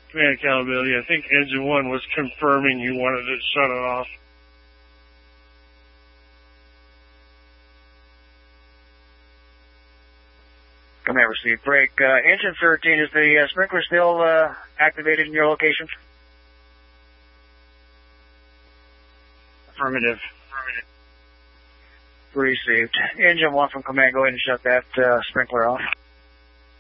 Command accountability. I think engine 1 was confirming you wanted to shut it off. Command received. Break. Engine 13, is the sprinkler still activated in your location? Affirmative. Received. Engine 1 from command, go ahead and shut that sprinkler off.